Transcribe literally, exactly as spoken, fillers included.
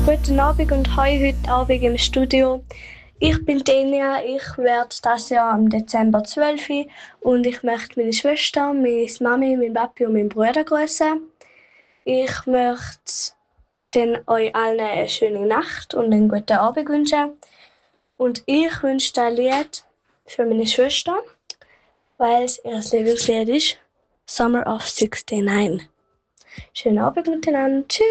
Guten Abend und hi heute Abend im Studio. Ich bin Denia, ich werde dieses Jahr im Dezember zwölf und ich möchte meine Schwester, meine Mami, mein Papi und meinen Bruder grüßen. Ich möchte dann euch allen eine schöne Nacht und einen guten Abend wünschen. Und ich wünsche ein Lied für meine Schwester, weil es ihr Lieblingslied ist, Summer of sixty-nine. Schönen Abend miteinander. Tschüss.